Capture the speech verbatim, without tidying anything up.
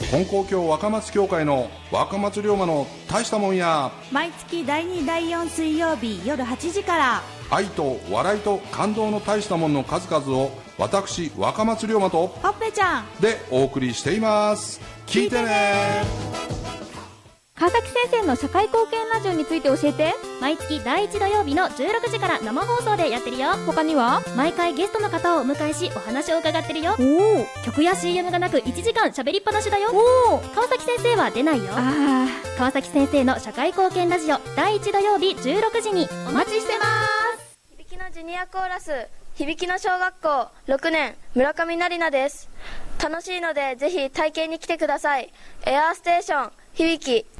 金光教若松教会の若松龍馬の大したもんや、 毎月だいにだいよん水曜日夜はちじから、 愛と笑いと感動の大したもんの数々を私若松龍馬とほっぺちゃんでお送りしています。聞いてね。 川崎先生の社会貢献ラジオについて教えて。 毎月だいいち土曜日のじゅうろくじから生放送でやってるよ。 他には毎回ゲストの方をお迎えしお話を伺ってるよ。 お曲や シーエム がなくいちじかん喋りっぱなしだよ。 お川崎先生は出ないよ。 あ川崎先生の社会貢献ラジオだいいち土曜日じゅうろくじにお待ちしてます。 響きのジュニアコーラス、響きの小学校ろくねん村上成奈です。楽しいのでぜひ体験に来てください。エアーステーション響き。